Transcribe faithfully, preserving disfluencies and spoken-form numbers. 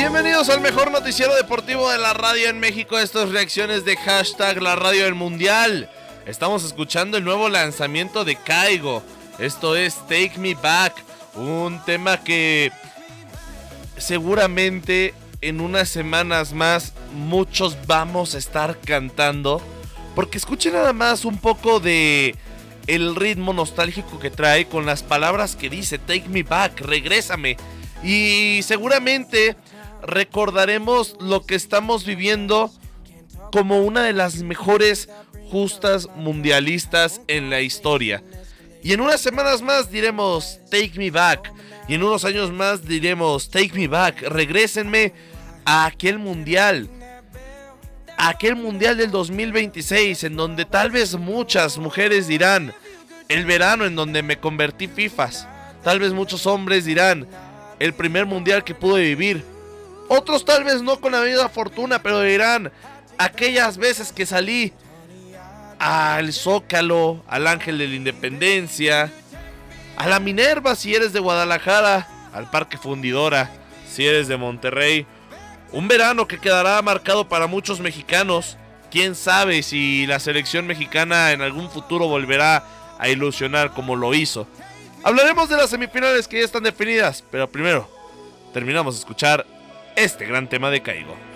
Bienvenidos al mejor noticiero deportivo de la radio en México. Estas reacciones de hashtag la radio del mundial. Estamos escuchando el nuevo lanzamiento de Kygo. Esto es Take Me Back, un tema que seguramente en unas semanas más muchos vamos a estar cantando, porque escuchen nada más un poco de el ritmo nostálgico que trae con las palabras que dice Take Me Back, regrésame. Y seguramente recordaremos lo que estamos viviendo como una de las mejores justas mundialistas en la historia. Y en unas semanas más diremos Take Me Back. Y en unos años más diremos Take Me Back, regrésenme a aquel mundial. A aquel mundial del dos mil veintiséis, en donde tal vez muchas mujeres dirán el verano en donde me convertí fifas. Tal vez muchos hombres dirán el primer mundial que pude vivir. Otros tal vez no con la misma fortuna, pero dirán aquellas veces que salí al Zócalo, al Ángel de la Independencia, a la Minerva si eres de Guadalajara, al Parque Fundidora si eres de Monterrey. Un verano que quedará marcado para muchos mexicanos. Quién sabe si la selección mexicana en algún futuro volverá a ilusionar como lo hizo. Hablaremos de las semifinales que ya están definidas, pero primero terminamos de escuchar este gran tema de Kygo.